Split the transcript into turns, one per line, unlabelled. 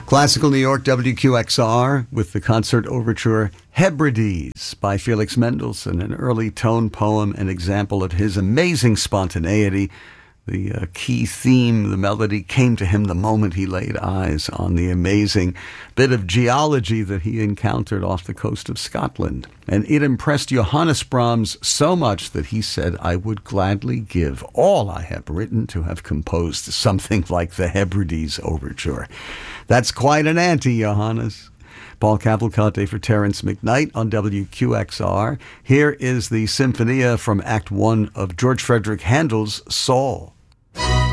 Classical New York, WQXR, with the concert overture Hebrides by Felix Mendelssohn, an early tone poem, an example of his amazing spontaneity. The key theme, the melody, came to him the moment he laid eyes on the amazing bit of geology that he encountered off the coast of Scotland. And it impressed Johannes Brahms so much that he said, "I would gladly give all I have written to have composed something like the Hebrides Overture." That's quite an ante, Johannes. Paul Cavalcante for Terrence McKnight on WQXR. Here is the Sinfonia from Act 1 of George Frederick Handel's Saul.